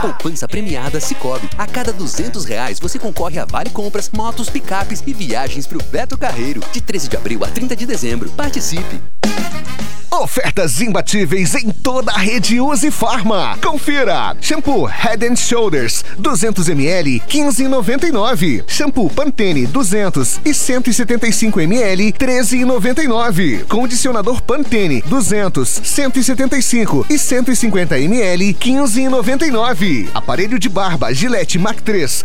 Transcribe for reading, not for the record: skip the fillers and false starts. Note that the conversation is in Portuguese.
Poupança premiada Sicoob. A cada R$200 você concorre a vale compras, motos, picapes e viagens pro Beto Carreiro. De 13 de abril a 30 de dezembro. Participe! Ofertas imbatíveis em toda a rede Use Farma. Confira! Shampoo Head and Shoulders 200ml 15,99. Shampoo Pantene 200 e 175ml 13,99. Condicionador Pantene 200, 175 e 150ml 15,99. Aparelho de barba Gillette Mac 3